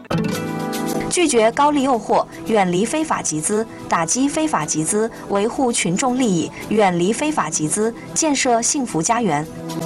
拒绝高利诱惑，远离非法集资，打击非法集资，维护群众利益，远离非法集资，建设幸福家园。